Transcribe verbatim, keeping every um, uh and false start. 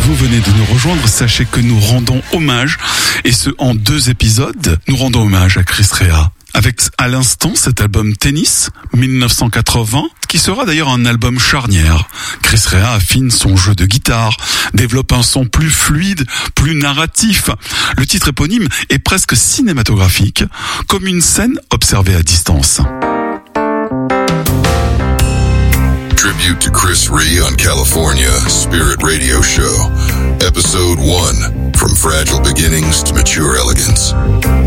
vous venez de nous rejoindre, sachez que nous rendons hommage, et ce en deux épisodes, nous rendons hommage à Chris Rea. Avec à l'instant cet album Tennis, dix-neuf cent quatre-vingts, qui sera d'ailleurs un album charnière. Chris Rea affine son jeu de guitare, développe un son plus fluide, plus narratif. Le titre éponyme est presque cinématographique, comme une scène observée à distance. Tribute to Chris Rea on California Spirit Radio Show, Episode one, From Fragile Beginnings to Mature Elegance.